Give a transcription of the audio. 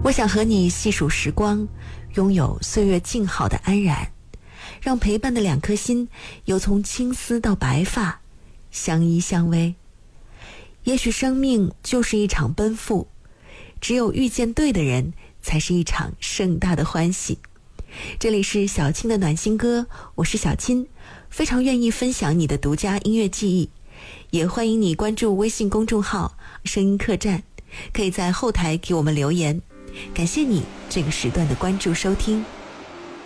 我想和你细数时光，拥有岁月静好的安然，让陪伴的两颗心由从青丝到白发，相依相偎。也许生命就是一场奔赴，只有遇见对的人，才是一场盛大的欢喜。这里是小青的暖心歌，我是小青，非常愿意分享你的独家音乐记忆，也欢迎你关注微信公众号声音客栈，可以在后台给我们留言。感谢你这个时段的关注收听。